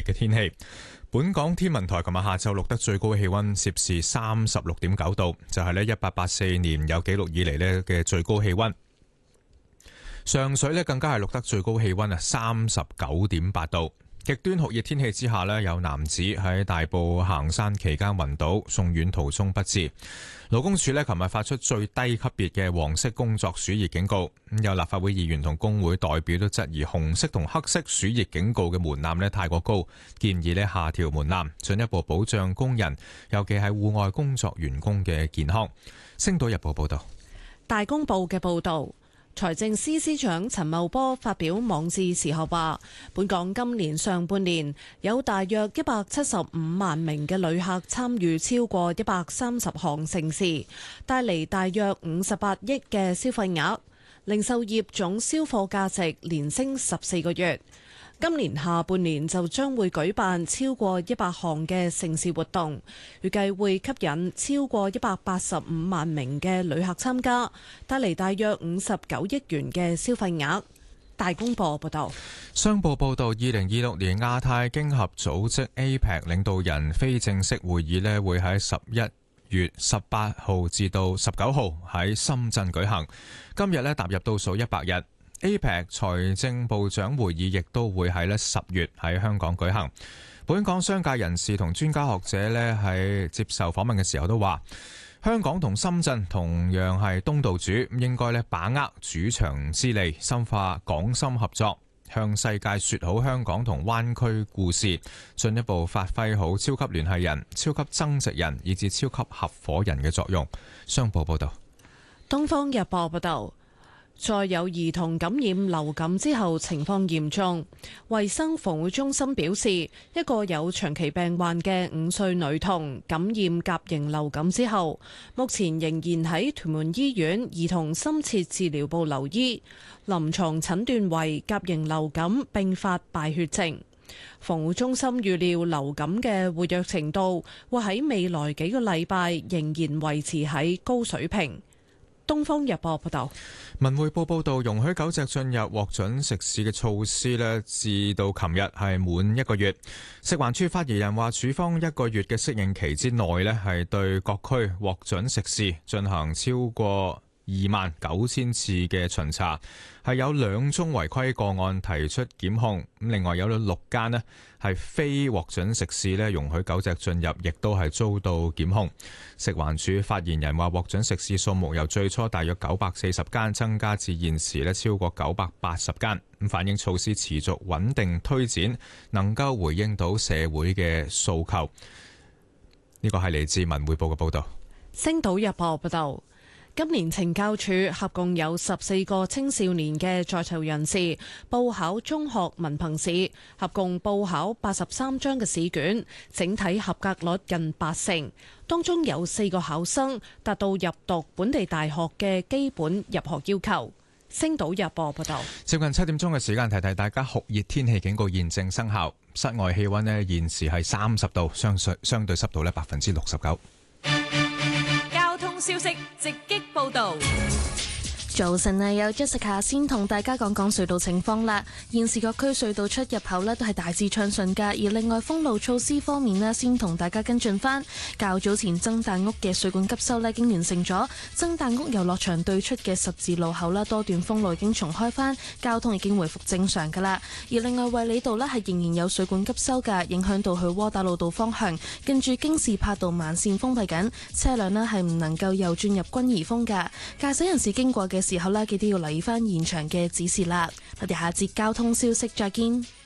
嘅天氣。本港天文台琴日下晝錄得最高氣溫攝氏36.9度，就係1884年有紀錄以嚟嘅最高氣溫。上水更加係錄得最高氣溫39.8度。極端酷熱天氣之下有男子喺大埔行山期間暈倒，送院途中不治。勞工處琴日發出最低級別嘅黃色工作暑熱警告。有立法會議員同工會代表都質疑紅色同黑色暑熱警告嘅門檻太過高，建議下調門檻，進一步保障工人，尤其係戶外工作員工嘅健康。星島日報報道。 大公報嘅報道。財政司司長陳茂波發表網誌時候話，本港今年上半年有大約175萬名嘅旅客參與超過130項盛事，帶嚟大約58億嘅消費額，零售業總銷貨價值連升14個月。今年下半年就將會舉辦超過100項嘅盛事活動，預計會吸引超過185萬名嘅旅客參加，帶嚟大約59億元嘅消費額。大公報報道。 商報報道，2026年亞太經合組織 APEC 領導人非正式會議會喺11月18號至到19號喺深圳舉行。今日踏入倒數100日。APEC 財政部長會議亦都會喺10月喺香港舉行。本港商界人士同專家學者喺接受訪問嘅時候都話，香港同深圳同樣係東道主，應該把握主場之利，深化港深合作，向世界說好香港同灣區故事，進一步發揮好超級聯繫人、超級增值人以至超級合夥人嘅作用。商報報道。 東方日報報道。再有兒童感染流感之後情況嚴重，衛生防護中心表示，一個有長期病患嘅5歲女童感染甲型流感之後，目前仍然喺屯門醫院兒童深切治療部留醫，臨床診斷為甲型流感併發敗血症。防護中心預料流感嘅活躍程度會喺未來幾個禮拜仍然維持喺高水平。東方日報報道。 文匯報報道，容許狗隻進入獲准食肆嘅措施至到琴日係滿1個月。食環署發言人話，署方1個月嘅適應期之內係對各區獲准食肆進行超過29,000次嘅巡查，係有2宗違規個案提出檢控。另外有6間係非獲准食肆容許狗隻進入，亦都係遭到檢控。食環署發言人話，獲准食肆數目由最初大約940間增加至現時超過980間，咁反映措施持續穩定推展，能夠回應到社會嘅訴求。呢個係嚟自文匯報嘅報道。 星島日報報道。今年懲教署合共有14個青少年嘅在囚人士報考中學文憑試，合共報考83張嘅試卷，整體合格率近80%。當中有4個考生達到入讀本地大學嘅基本入學要求。星島日報報道。 接近7點鐘嘅時間，提提大家酷熱天氣警告現正生效，室外氣溫現時係30度，相對濕度69%。 消息直擊報道。 早晨啊，有 Jessica 先同大家講講隧道情況啦。現時各區隧道出入口都係大致暢順噶，而另外封路措施方面先同大家跟進翻。較早前曾大屋嘅水管急修已經完成咗，曾大屋遊樂場對出嘅十字路口多段封路已經重開翻，交通已經回復正常噶啦。而另外衛理道係仍然有水管急修噶，影響到去窩打老道方向，近住京士柏道慢線封閉緊，車輛係唔能夠右轉入軍怡峰噶。駕駛人士經過嘅時候記得要留意翻現場嘅指示啦。我哋下節交通消息再見。